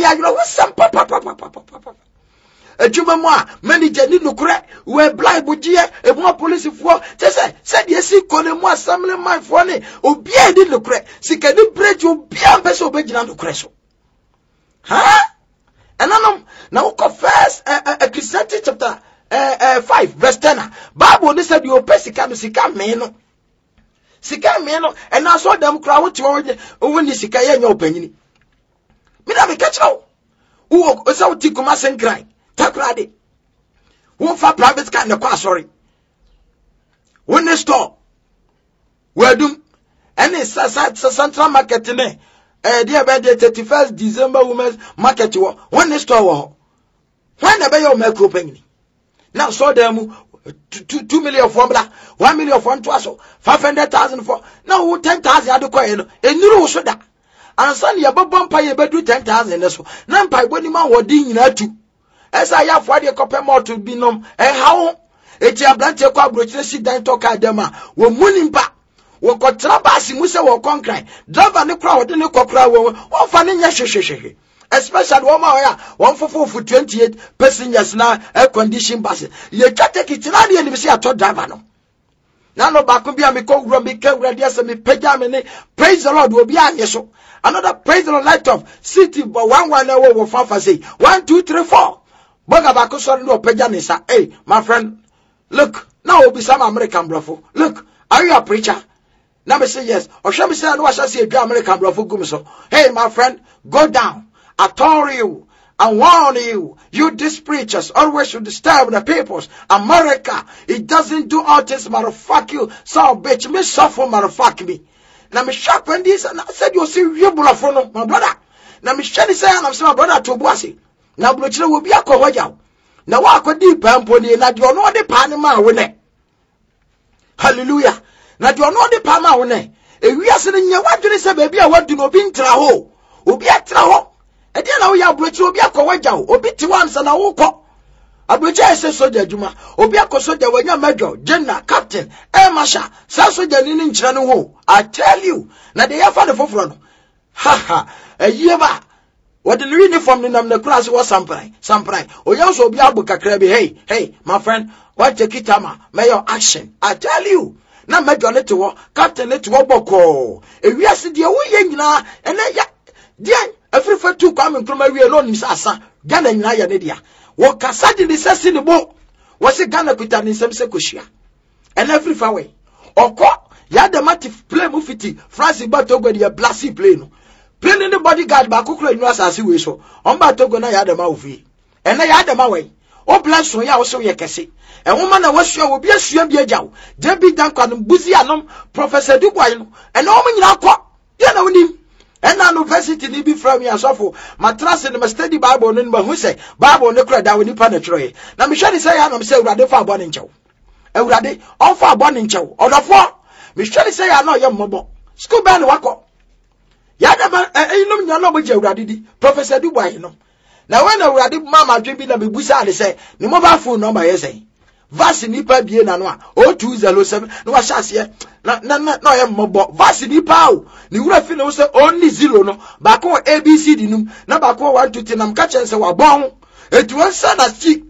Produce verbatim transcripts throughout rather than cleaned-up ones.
aya you know some papa papa papa papa ejuma mo a manager ni nukure we blind bugie e mo police fo te say say de si kone mo assembly man fo ni obi a di nukure sika ni break obi a be so obegina nukure so ha enanom na wo first Ecclesiastes chapter uh, five verse ten Bible ni said you pay sika no sika me no sika me no and na so dem kra wo ti wo ni sika ye nya opanyini me na me ka chiro wo o sa wo ti kuma senkran takrade wo fa private car na kwa sorry wo ne store wadum ene sa sa central market ne eh dia be the thirty-first December women's market wo wo ne store wo when na be your micro penny now so them two, two million for bla one million for nto five hundred thousand for now ten thousand adekwa no enuru so da ansan ye bobom pa ye bedu ten thousand so na mpa iboni ma wodi nyina atu esa ya fo de kope moto binom e hawo eti ablante kwa brochire si dan to ka dem a wo munimpa wo kotra basi mu se wo konkran driver ne kra wo de ne kokra wo wo fa ne nya hwehwehwe especially one ma one for for twenty-eight passengers na air condition bus ye twate kitina ne ni bi se ato driver no na no ba ko bia me ko wura me ka wura dia se me pagya me ne praise the Lord obi anye so another praise the Lord light of city but one one na wo fa fa say one two three four boga ba ko so no pagya ne sa hey my friend look now obi some American brofo look are you a preacher na me say yes or shall me say no wa say a American brofo gum so hey my friend go down I told you, I warn you, you these preachers always should disturb the peoples. America, it doesn't do all this, motherfuck you. So bitch, me suffer, motherfuck me. Now me shock when this, and I said you see you bulafono, my brother. Now me shady say I'm saying my brother to bossy. Now blochile will be a cohoya. Now walk with deep pony, and you know the panama winner. Hallelujah. Now you know the panama winner. If we are sitting here, what do they say, baby? I want to know being traho. Ubi a traho. E dia na wo ya brochi obi akọwaja o obi ti wan sa na wo kọ abrochi ese soja adwuma obi akosoja wanya major general captain air marshal sa soja ni ni nkyira no ho I tell you na de ya fa de foforo no ha ha eyiye ba wo de uniform ni nam na class wo samprai samprai o ya so obi abu kakra bi hey hey my friend what take it ama mayor action I tell you na major le te wo captain le te wo boko ewiase de wo ye nyina ene ya dia every for two come in from we alone is asa Ghana nyina ya ne dia wo kasa di sesi ne bo wo se Ghana kuta ni sem se koshia and every far way okọ ya the matif play mu fiti France ba Togo dia blasi play no play ne bodyguard ba kokoro inu asase we so on ba Togo na ya the ma ofi and na ya the ma we o bless so ya wo so ye kese e wo na wo sua wo bi asua bi ajaw je bi dan kwa no buzi anom Professor Dubois no and o mo nyina akọ ya na wonim and na university ni bi from ya sofo matras in my study Bible no ma hu say Bible no kra da woni pa na twere na me hwe ni say ya na me say urade fa abo ne nchew urade on fa abo ne nchew odofo me hwe ni say ya na ye mmobo school bell wako ya da ba enum nya no mo je urade di Professor Dubois no na when urade mama dwe bi na me busa ade say ni mobile phone number ye say vasi nipa bie na no a zero two zero seven no wa hyase na na na ye mmobo vasi nipa o ni wura fi no say only zero no ba ko A B C D num na ba ko one two three nam ka chen say wa bon etu won sa na chi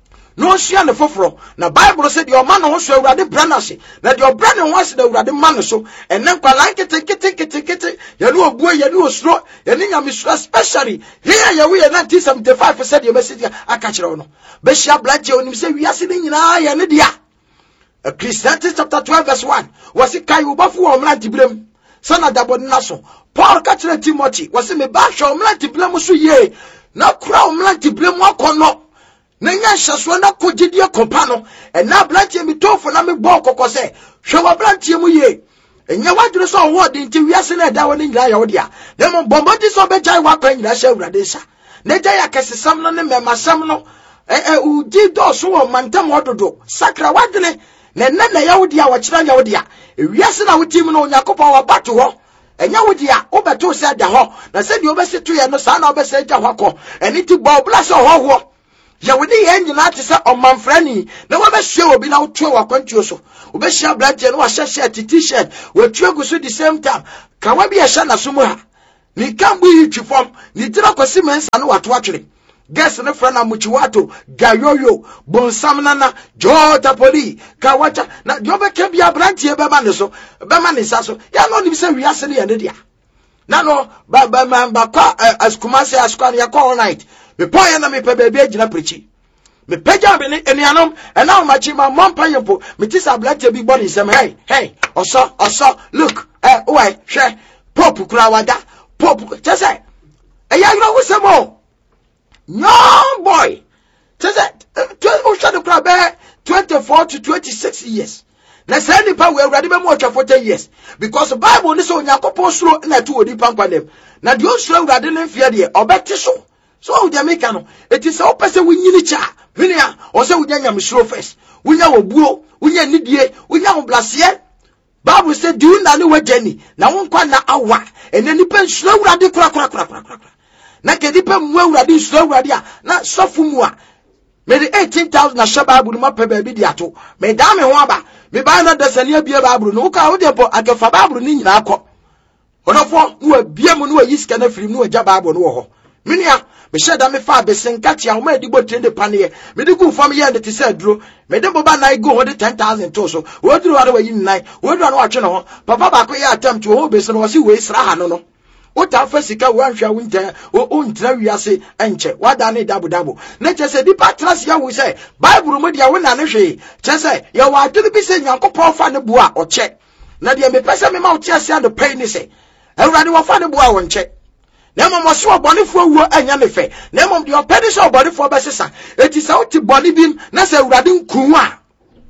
no hia ne foforo na Bible say your man ho so awurade branase na de obrane ho ase da awurade man so enen kwa like kete kete kete kete ye no obuo ye no osro ye ne nyame so especially here ye we nineteen seventy-five percent ye message aka kire no be hia blache onim say wiase ne nyina ye ne dia Ecclesiastes chapter twelve verse one wasi kai ubafo wo mlanti blem sana dabo na so Paul ka kire Timothy wasi me ba hwe mlanti blem so ye na kura mlanti blem akono na nya hyaso na kogidie kompa no ena blantie mi tofo na me bo kokko se hwe wa blantie mu ye enya wadure so wo de nti wiase na da woni nyira ya wo dia na mo bombodi so be jai wa kwa nyira hye awurade sha na jai akesesam no ne memasam no eh eh udi do so wo mantam ododo sakra wadene na na na ya wo dia wo kira ya wo dia wiase na wotim no yakopon wa bato ho enya wo dia wo beto se da ho na se di obese to ye no sa na obese ja ho akọ eni ti bo blase ho ho ya wodi ye nyina te se omanfrani na wa be hwe obi na wotwe wa kwantuo so wo be hia blaje no wa hye t-shirt wo tue gusu the same time ka wa bi ye hye na so mu ha ni kambu yi twifom ni tira kwasi mensa no wato atwere guess ne friend amuchiwato gayoyo bonsam nana jota poli kawacha na jobe kebia brantie beba ne so bema ne sa so ya no ni se wiase ne ya ne dia na no ba ba ba kwa askumase askwan ya all night me poye na me pe bebe agina prechi me peja me ne enianom ena o machi ma mompa yempo me tisa brantie bi body sem hey hey oso oso look eh why hwe pop kura wada pop just say eh ya you say mo young boy just say twenty-four to twenty-six years na say nipa we awurade be mo atwa forty years because the Bible ni so Yakobon suro na tu odi pampa dem na de osuro awurade ne mfie de obete so so o de make no eti se o pese wunyini cha hwenia o se wunya nyam suro first wunya wobuo wunya nidie wunya oblase Bible say do na ne wajani na wonkwa na awa ene nipa suro awurade kura kura kura kura na kedipa mu awurade suro awurade a na sofu mu a me de eighteen thousand na hye Bible ma pe ba bi di ato me da me ho aba me ba na dasania bia Bible no ka wo de po akefa Bible ni nyina akọ odofo no abia mu no ayiska na firi mu no agya Bible no wo ho menia me hye da me fa besenka tia ho ma dibo trende pane me de gu fam ye de te say duro me de boba na go ho de ten thousand to so wo duro wa yi nine wo duro na atwe no ho papa ba ko ye attempt wo be so no wo si we sra ha no no Ota fasika wanhwa wunta o ntra wiase enche wada ne dabu dabu na chese di patras ya wo say Bible mu dia wo na ne hwe chese ya wa aduru bi se Yakobon fa ne bua o che na dia me pese me ma o tiase ando pay ni se Awurade wo fa ne bua wo nche na mom so obonefo wuo anya ne fe na mom dia opedi so obonefo be sesa eti se oti boni bim na se Awurade nku a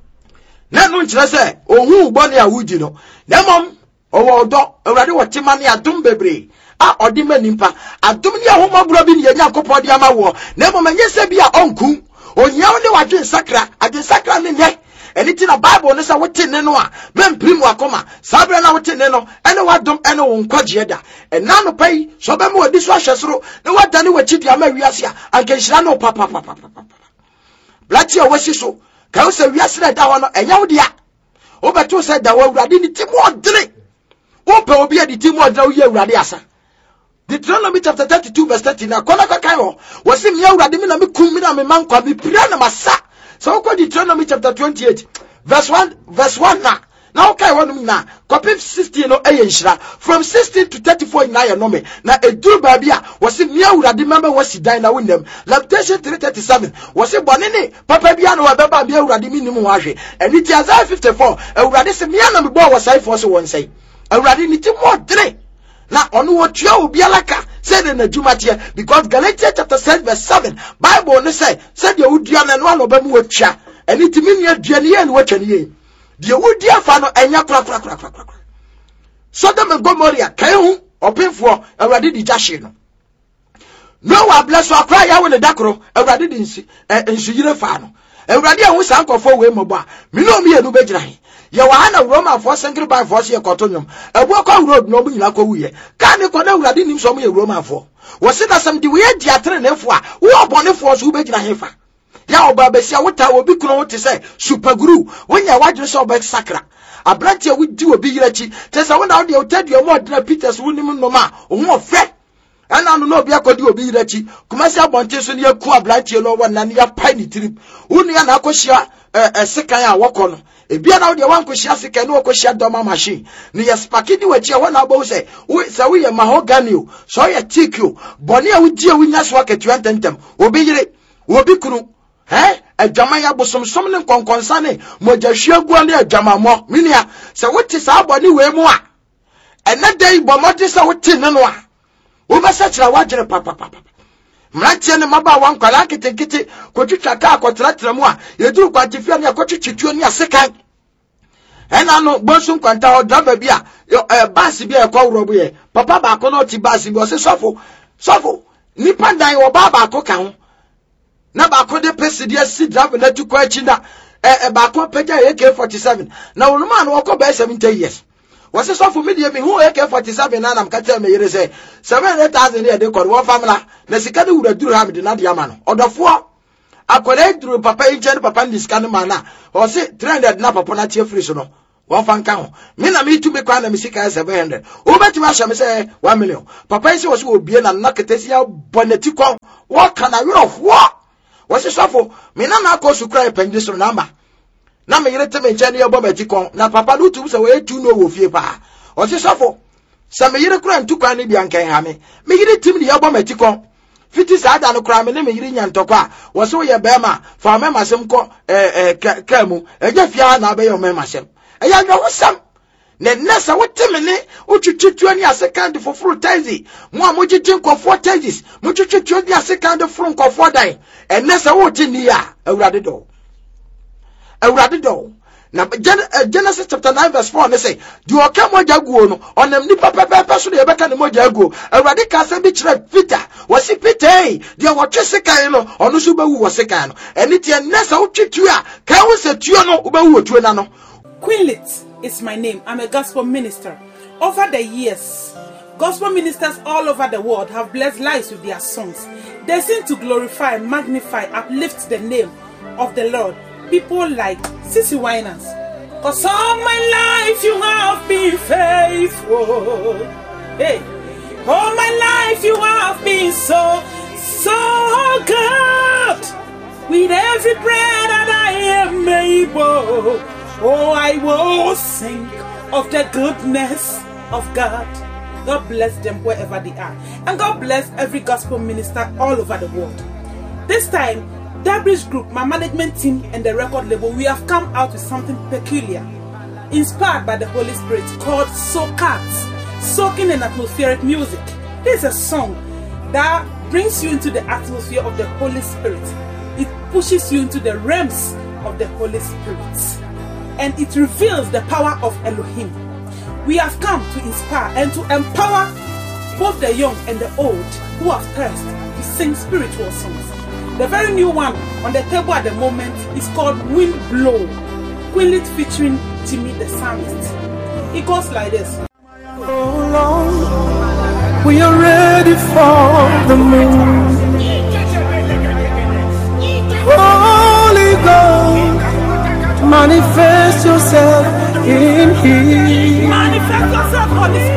na no nchire se ohun boni a wuji no na mom owo odo Awurade wo timane adom bebre a odima nimpa adom ni ahoma bro bi ne Yakobon de ama wo na mom anye se bia onku onyaw ne wadwe sakra ade sakra ne ne eni ti na Bible ne sa wote ne no a memprim wakoma sabre na wote ne no ene wadom ene wo nkwaje da ena no pai so be me wadi so ahwesoro ne wadane wachidi ama wiase a anka nhira no papa papa papa blati o wasi so ka wo se wiase na da ho no enya wo dia wo beto se da wo Awurade ni ti mo dene wo pe obi adi ti mo dene wo ye Awurade asa Deuteronomy chapter thirty-two verse thirty na kona ka kai ho wo se me Awurade mi na me kum mi na me mankwa me pira na masa so ko Deuteronomy chapter twenty-eight verse one verse one na na okay one na copy sixteen no eye nhira from sixteen to thirty-four na ye no me na eduru ba bia wo se me Awurade member wo si dan na wonam Lamentation three thirty-seven wo se bone ne papa bia no beba bia Awurade mi nim ho ahwe eni ti Isaiah fifty-four Awurade se me na me bo wo sai for so won sai Awurade ni ti mo dre na onu wo tua obi alaka say na adwumatie because Galatians chapter six verse seven Bible no say say de wudua na no ba mu watua eni ti menu adua ne ye ne watwa ne ye de wudua fa no enya kra kra kra kra kra Sodom and Gomorrah kai hu opemfo Awurade di jahye no no wa bless wa kra ya we ne dakoro Awurade di nsi nsuyire fa no Awurade ahu sankofo we mobo a me no me enu begyina he ye wa na Roma for singri by force ye kotonyom ebu akwa road no bu nyina kwa wuye ka ne kwa na Awurade nim so mo ye Roma for wo se na sam di we di atere ne fo a wo obonefo so be gina he fa ya oba besia wota obi kuno wote say super guru wonya wadre so oba sakra abranti we di obi yirachi te say wona wo de otadua mo odra Peters wonim no ma wo fe ana no no obi akodi obi yirachi kumasi abonte so ne yaku abranti no wona ne ya pai ni trip wonu ya na akohia eh sekan a wokọ no ebia na wo de wankohia sekan no wakohia doma machine ne ya spakidi wachi a wona abo say we say we ye mahogany o so ye teak o boni a wo di a wonya so aketu antentem obi yire obi kunu eh adwama ya bosomsom ne konkonsa ne mogahwegua ne adwamamo minia se wote sa abone we mu a ene dai bomode se wote ne no a wo ba sa kira wagere papa papa mratie ne maba wankwala ketekete kotwitwa ka akotratra mu a yeduru kwantifia ne akotwitwituo ne asekan ena no bonsun kwanta o driver bia eh bus bia e kwa wrobo ye papa ba ko no ti bus bia o se sofo sofo ni pandan wo ba ba ko ka ho na ba ko de presidia si driver na tukwa chi na eh ba ko peja A K forty-seven na wonuma no ko ba seventy years wo se sofo media me hu A K forty-seven na nam kata me yere se seven hundred thousand e de ko wo famla na sika de wura duru ha me de na de ama no odofo akwara duru papa inche papa ndi sika no ma na o se three hundred na papa na tie free so no One fan count. Me na me to me kwa na me sika seven hundred. O beti ma sha me say one million. Papa isi was wo bie na na ketesi ya boneti kon. What can I of what? Was it so me na na ko su kra penji so na ma. Na me yire te me nche ne yobo beti kon. Na papa do tu so we tu no wo fie pa. Was it so sa me yire kra ntu kwa ne bia nkan ha me. Me yire tim ne yobo beti kon. Fiti sa da no kra me ne me yire nya ntokwa. Wo so ye be ma fa me masem ko eh eh ka mu. Eja fia na be yo me masem. Eya no wosam. Ne nessa wotemene utwitwitwa ni asekande for full taxi mo amogite nkofo taxis mo twitwitwa ni asekande for nkofo dan e nessa wotini a awurade do awurade do na Genesis chapter nine verse four ne say di oka moja guo no onam ni papa papa so de beka ne moja guo awurade ka se bi kire Peter wasi Peter di wotwe sekan no ono so bawu wo sekan no eni tie nessa wotwitwa ka wo se tuo no wo bawu otuo na no. Queenlit is my name. I'm a gospel minister. Over the years, gospel ministers all over the world have blessed lives with their songs. They sing to glorify, magnify, uplift the name of the Lord. People like Sissy Winans. Cause all my life you have been faithful. Hey, all my life you have been so, so good. With every breath that I am able, oh, I will sing of the goodness of God. God bless them wherever they are. And God bless every gospel minister all over the world. This time, Dabridge Group, my management team and the record label, we have come out with something peculiar, inspired by the Holy Spirit, called Soakats, Soaking in Atmospheric Music. This is a song that brings you into the atmosphere of the Holy Spirit. It pushes you into the realms of the Holy Spirit. And it reveals the power of Elohim. We have come to inspire and to empower both the young and the old who have thirst to sing spiritual songs. The very new one on the table at the moment is called Wind Blow, Queenlit featuring Jimmy the Psalmist. It goes like this. Oh Lord, we are ready for the move. Holy Ghost, manifest yourself in here. Manifest yourself on this